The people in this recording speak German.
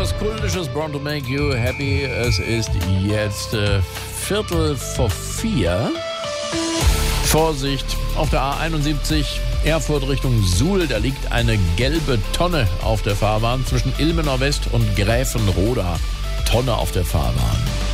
etwas Kultisches, Born to Make You Happy. Es ist jetzt 3:45. Vorsicht, auf der A71 Erfurt Richtung Suhl, da liegt eine gelbe Tonne auf der Fahrbahn zwischen Ilmenau West und Gräfenroda. Tonne auf der Fahrbahn.